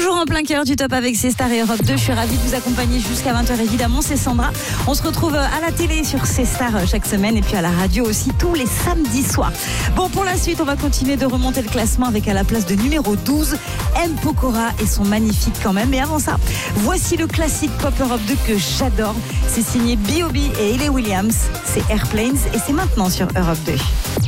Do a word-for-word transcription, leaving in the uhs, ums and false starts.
Toujours en plein cœur du top avec C Star et Europe deux. Je suis ravie de vous accompagner jusqu'à vingt heures évidemment. C'est Sandra. On se retrouve à la télé sur C Star chaque semaine et puis à la radio aussi tous les samedis soirs. Bon, pour la suite, on va continuer de remonter le classement avec à la place de numéro douze, M. Pokora et son magnifique quand même. Mais avant ça, voici le classique Pop Europe deux que j'adore. C'est signé B O B et Hayley Williams. C'est Airplanes et c'est maintenant sur Europe deux.